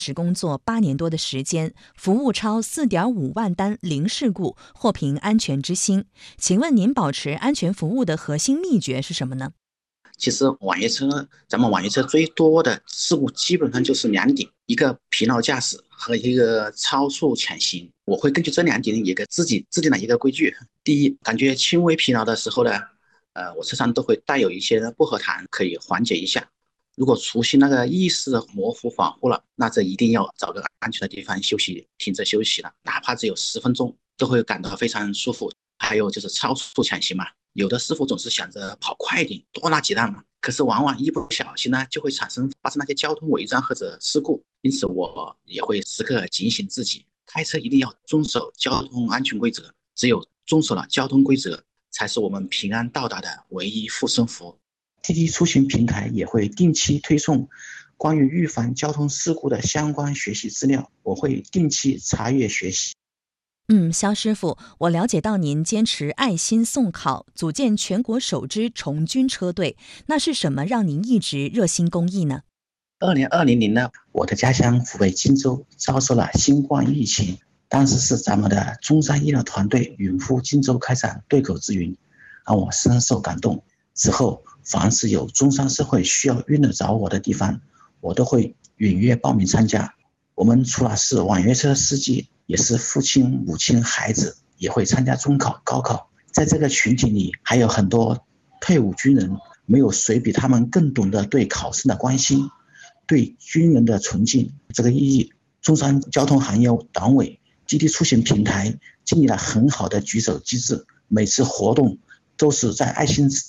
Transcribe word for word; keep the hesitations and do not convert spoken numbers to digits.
只工作八年多的时间，服务超四点五万单零事故，获评安全之星。请问您保持安全服务的核心秘诀是什么呢？ 其实网约车，咱们网约车最多的事故基本上就是两点，一个疲劳驾驶和一个超速潜行。我会根据这两点一个自己制定了一个规矩。第一，感觉轻微疲劳的时候呢，呃，我车上都会带有一些薄荷糖，可以缓解一下。如果出现那个意识模糊恍惚了，那这一定要找个安全的地方休息，停车休息了，哪怕只有十分钟，都会感到非常舒服。还有就是超速潜行嘛，有的师傅总是想着跑快一点，多拿几辆嘛，可是往往一不小心呢，就会产生发生那些交通违章或者事故。因此，我也会时刻警醒自己，开车一定要遵守交通安全规则，只有遵守了交通规则，才是我们平安到达的唯一护身符。滴滴出行平台也会定期推送关于预防交通事故的相关学习资料，我会定期查阅学习。 嗯，肖师傅，我了解到您坚持爱心送考，组建全国首支从军车队，那是什么让您一直热心公益呢？ 二零二零年呢，我的家乡湖北荆州遭受了新冠疫情，当时是咱们的中山医疗团队远赴荆州开展对口支援，让我深受感动。之后，凡是有中山社会需要用得着我的地方，我都会踊跃报名参加。我们除了是网约车司机，也是父亲、母亲、孩子，也会参加中考、高考。在这个群体里，还有很多退伍军人，没有谁比他们更懂得对考生的关心，对军人的崇敬。这个意义，中山交通行业党委滴滴出行平台建立了很好的举手机制，每次活动都是在爱心